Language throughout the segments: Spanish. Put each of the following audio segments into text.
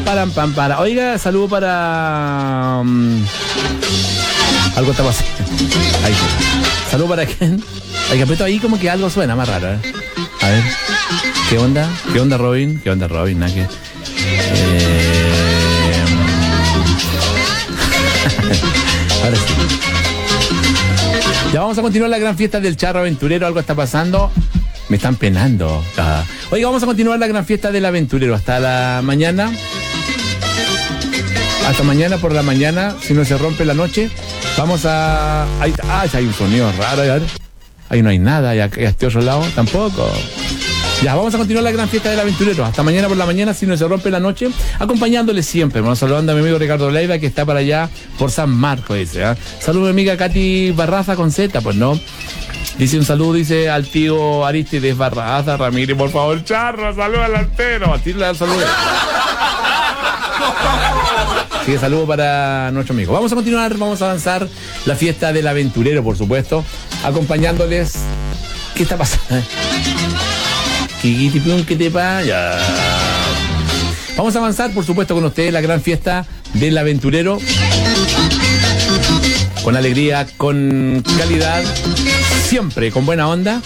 Para. Oiga, saludo para... algo está pasando. Ahí sí. Saludo para quién. Hay que apretar ahí como que algo suena más raro, ¿eh? A ver. ¿Qué onda? ¿Qué onda, Robin? ¿Qué onda, Robin? Nada que... Ahora sí. Ya vamos a continuar la gran fiesta del charro aventurero. Algo está pasando. Me están penando. Oiga, vamos a continuar la gran fiesta del aventurero. Hasta la mañana. Hasta mañana por la mañana. Si no se rompe la noche. Vamos a... Ahí hay un sonido raro. A ver. Ahí no hay nada. Y a este otro lado tampoco. Ya, vamos a continuar la gran fiesta del aventurero. Hasta mañana por la mañana, si no se rompe la noche, acompañándole siempre. Vamos saludando a mi amigo Ricardo Leiva, que está para allá por San Marcos, dice. Saludos a mi amiga Katy Barraza con Z, pues no. Dice un saludo, dice al tío Aristides Barraza Ramírez, por favor, charro, saluda al altero. A ti le da el saludo. Así que saludo para nuestro amigo. Vamos a continuar, vamos a avanzar la fiesta del aventurero, por supuesto, acompañándoles. ¿Qué está pasando? ¿Qué te pasa? Vamos a avanzar, por supuesto, con ustedes la gran fiesta del aventurero. Con alegría, con calidad, siempre con buena onda.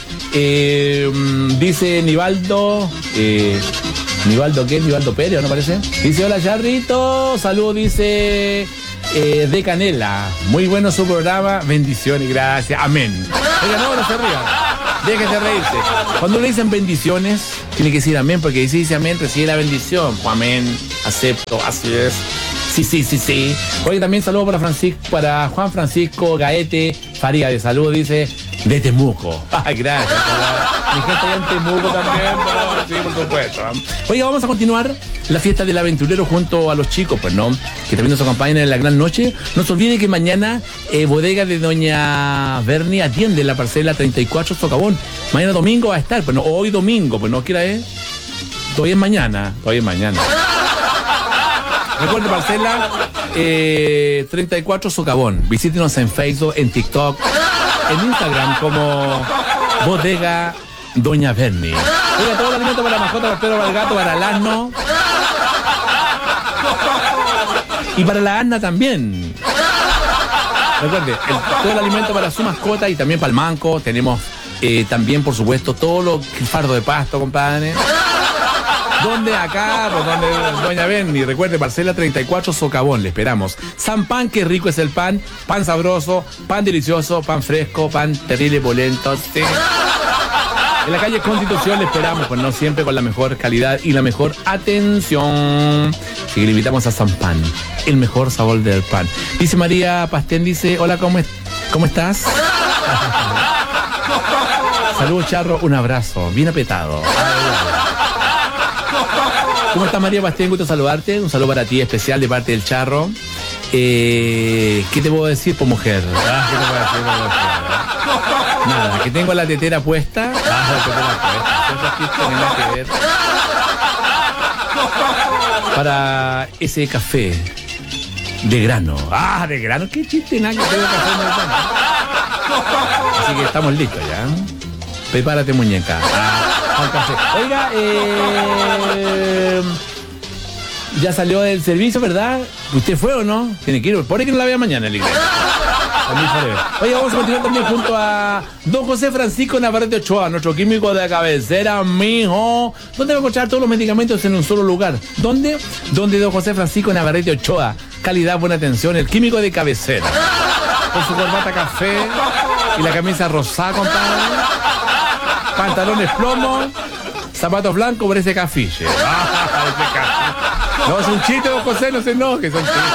Dice Nivaldo. ¿Nivaldo qué? ¿Nivaldo Pérez, no parece? Dice, hola, Charrito. Saludos, dice... de Canela. Muy bueno su programa. Bendiciones, gracias. Amén. Oiga, no se ría. Déjate reírse. Cuando le dicen bendiciones, tiene que decir amén, porque si dice amén, recibe la bendición. Pues amén, acepto, así es. Sí. Oye, también saludo para Juan Francisco Gaete Faría, de salud, dice, de Temuco. Ay, gracias. Mi gente allá en Temuco también, pero sí, por supuesto. Oiga, vamos a continuar la fiesta del aventurero junto a los chicos, pues no, que también nos acompañan en la gran noche. No se olvide que mañana bodega de doña Berni atiende la parcela 34 Socavón. Mañana domingo va a estar, pues no, hoy domingo, pues no quiera, todavía es mañana. Recuerde, parcela 34 Socavón. Visítenos en Facebook, en TikTok, en Instagram como Bodega Doña Berni. Oiga, todo el alimento para la mascota, para el perro, para el gato, para el asno. Y para la asna también. Recuerde, todo el alimento para su mascota y también para el manco. Tenemos también, por supuesto, todo lo fardo de pasto, compadre. ¿Dónde? Acá, pues donde Doña Berni. Recuerde, parcela 34 Socavón, le esperamos. San Pan, qué rico es el pan. Pan sabroso, pan delicioso, pan fresco, pan terrible, polento. Sí. En la calle Constitución le esperamos, pues no siempre con la mejor calidad y la mejor atención. Así que le invitamos a San Pan, el mejor sabor del pan. Dice María Pastén, dice, hola, ¿cómo estás? Saludos, Charro, un abrazo, bien apretado. ¿Cómo estás, María Pastén? Gusto saludarte. Un saludo para ti especial de parte del Charro. ¿Qué te puedo decir, por mujer? ¿Qué te puedo decir, por mujer? Nada, que tengo la tetera puesta. La que ver. Para ese café de grano. De grano. ¿Qué chiste? Nada, que tengo café de grano. Así que estamos listos ya. Prepárate, muñeca. Café. Oiga, ya salió del servicio, ¿verdad? ¿Usted fue o no? Tiene que ir. Por ahí que no la vea mañana, el iglesia. Oiga, vamos a continuar también junto a don José Francisco Navarrete Ochoa, nuestro químico de cabecera, mijo. ¿Dónde va a encontrar todos los medicamentos en un solo lugar? ¿Dónde? Donde don José Francisco Navarrete Ochoa. Calidad, buena atención, el químico de cabecera. Con su corbata café y la camisa rosada, compadre. Pantalones plomo, zapatos blancos por ese cafiche. No, es un chiste, don José, no se enoje, son chistes.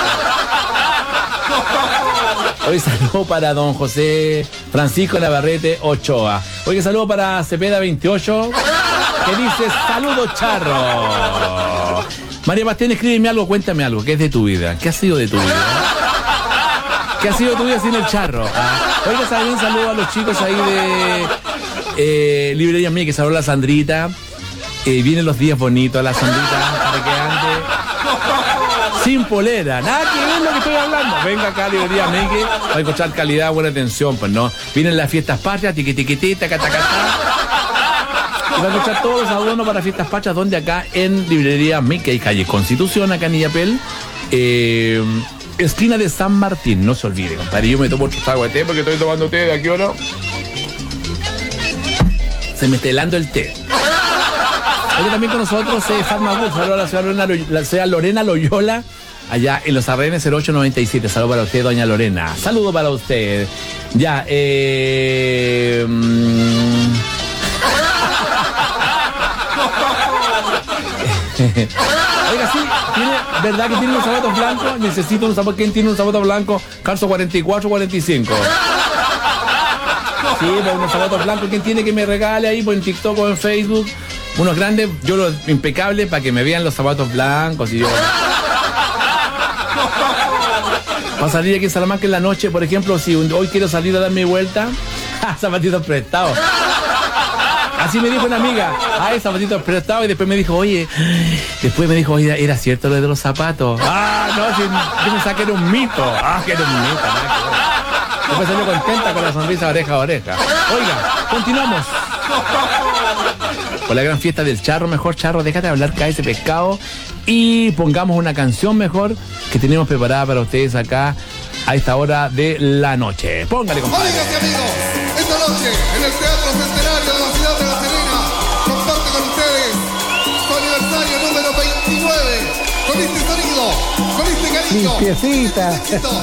Hoy saludo para don José Francisco Navarrete Ochoa. Hoy saludo para Cepeda 28, que dice, saludos, Charro. María Bastián, escríbeme algo, cuéntame algo, ¿qué es de tu vida? ¿Qué ha sido de tu vida? ¿Qué ha sido de tu vida sin el Charro? Oiga, también saludo a los chicos ahí de Librería Mía, que se habló la Sandrita. Vienen los días bonitos, la Sandrita, para que ande sin polera. Nada que ver lo que estoy hablando. Venga acá, Librería Miki, va a encontrar calidad, buena atención, pues no. Vienen las fiestas patrias, tiquitiquitita, catacatá. Y va a escuchar todos los abonos para Fiestas Pachas, donde acá en librería Mickey, calle Constitución, acá en Illapel, esquina de San Martín, no se olvide, compadre. Yo me tomo otro trago de té porque estoy tomando té de aquí ahora. Se me está helando el té. Hoy también con nosotros Farmagut, saludos a la señora Lorena Loyola, allá en Los Arrenes 0897. Saludos para usted, doña Lorena. Saludos para usted. Ya, Oiga, sí, ¿verdad que tiene unos zapatos blancos? Necesito unos zapatos. ¿Quién tiene unos zapatos blancos? Calzo 44, 45. Sí, pues unos zapatos blancos. ¿Quién tiene que me regale ahí por en TikTok o en Facebook? Unos grandes, yo los impecables para que me vean los zapatos blancos y yo. Para salir aquí en Salamanca en la noche, por ejemplo, si hoy quiero salir a dar mi vuelta, zapatitos prestados. Así me dijo una amiga, zapatitos prestados, y después me dijo, oye, era cierto lo de los zapatos. No, si yo me saqué, era un mito. Que era un mito. Después salió contenta con la sonrisa oreja a oreja. Oiga, continuamos. Con la gran fiesta del charro, mejor charro, déjate de hablar, cae ese pescado y pongamos una canción mejor que tenemos preparada para ustedes acá a esta hora de la noche. Póngale, compadre. Amigas y amigos, esta noche en el Teatro Centenario de la ciudad de La Serena comparte con ustedes su aniversario número 29 con este sonido, con este cariño, limpiecita. con este éxito,